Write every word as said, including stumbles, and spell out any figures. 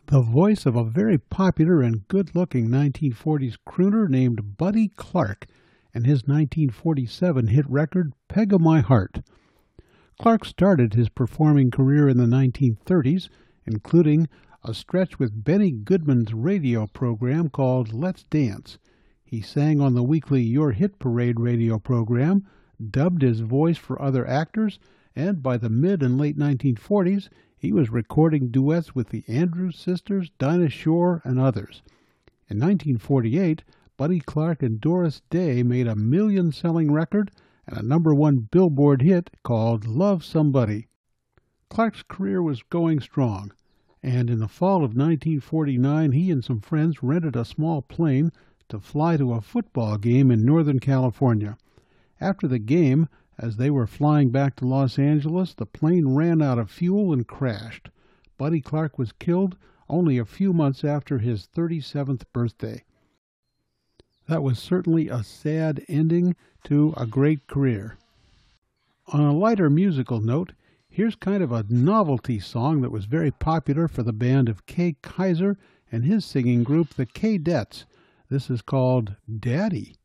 the voice of a very popular and good-looking nineteen forties crooner named Buddy Clark and his nineteen forty-seven hit record, Peg o' My Heart. Clark started his performing career in the nineteen thirties, including a stretch with Benny Goodman's radio program called Let's Dance. He sang on the weekly Your Hit Parade radio program, dubbed his voice for other actors, and by the mid and late nineteen forties, he was recording duets with the Andrews Sisters, Dinah Shore, and others. In nineteen forty-eight, Buddy Clark and Doris Day made a million-selling record and a number one Billboard hit called Love Somebody. Clark's career was going strong, and in the fall of nineteen forty-nine, he and some friends rented a small plane to fly to a football game in Northern California. After the game, as they were flying back to Los Angeles, the plane ran out of fuel and crashed. Buddy Clark was killed only a few months after his thirty-seventh birthday. That was certainly a sad ending to a great career. On a lighter musical note, here's kind of a novelty song that was very popular for the band of Kay Kyser and his singing group, the Kaydets. This is called Daddy.